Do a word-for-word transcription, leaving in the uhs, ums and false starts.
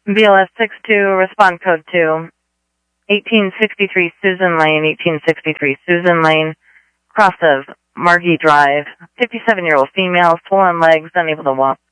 B L S six two, respond code two. eighteen sixty-three Susan Lane, eighteen sixty-three Susan Lane, cross of Margie Drive. fifty-seven-year-old female, swollen legs, unable to walk.